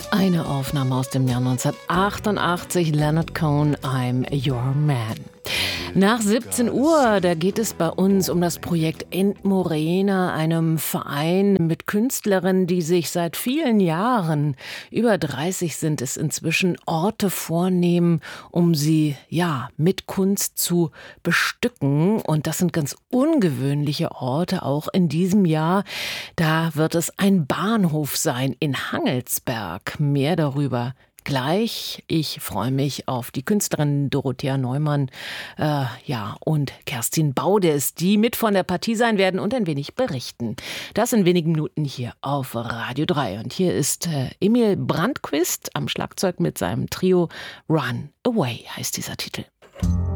Eine Aufnahme aus dem Jahr 1988, Leonard Cohen, I'm Your Man. Nach 17 Uhr, da geht es bei uns um das Projekt Endmorena, einem Verein mit Künstlerinnen, die sich seit vielen Jahren, über 30 sind es inzwischen, Orte vornehmen, um sie mit Kunst zu bestücken. Und das sind ganz ungewöhnliche Orte, auch in diesem Jahr. Da wird es ein Bahnhof sein in Hangelsberg. Mehr darüber gleich. Ich freue mich auf die Künstlerinnen Dorothea Neumann und Kerstin Baudes, die mit von der Partie sein werden und ein wenig berichten. Das in wenigen Minuten hier auf Radio 3. Und hier ist Emil Brandquist am Schlagzeug mit seinem Trio Run Away heißt dieser Titel.